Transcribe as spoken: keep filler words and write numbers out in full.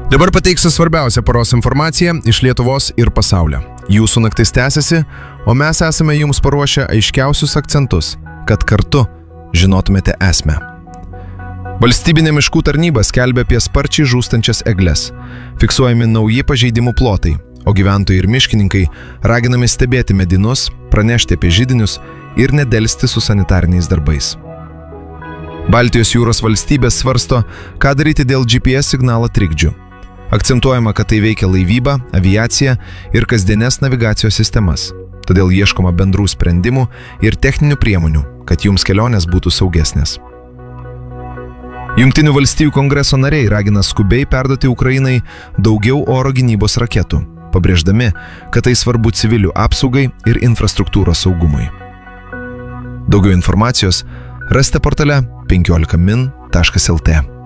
Dabar pateiksiu svarbiausią paros informaciją iš Lietuvos ir pasaulio. Jūsų naktis tęsiasi, o mes esame jums paruošę aiškiausius akcentus, kad kartu žinotumėte esmę. Valstybinė miškų tarnyba skelbia apie sparčiai žūstančias egles. Fiksuojami nauji pažeidimų plotai, o gyventojai ir miškininkai raginami stebėti medynus, pranešti apie židinius ir nedelsti su sanitariniais darbais. Baltijos jūros valstybės svarsto, ką daryti dėl G P S signalo trikdžių. Akcentuojama, kad tai veikia laivybą, aviaciją ir kasdienės navigacijos sistemas. Todėl ieškoma bendrų sprendimų ir techninių priemonių, kad jums kelionės būtų saugesnės. Jungtinių valstijų kongreso nariai ragina skubiai perduoti Ukrainai daugiau oro gynybos raketų, pabrėždami, kad tai svarbu civilių apsaugai ir infrastruktūros saugumui. Daugiau informacijos rasite portale penkiolika min taškas lt.